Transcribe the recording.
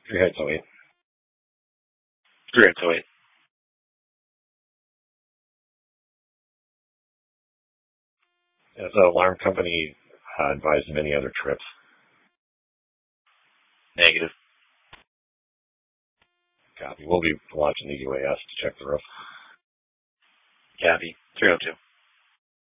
3 Heights 08. 3 Heights 08. Has the alarm company advised of any other trips? Negative. Copy. We'll be launching the UAS to check the roof. Copy. 302.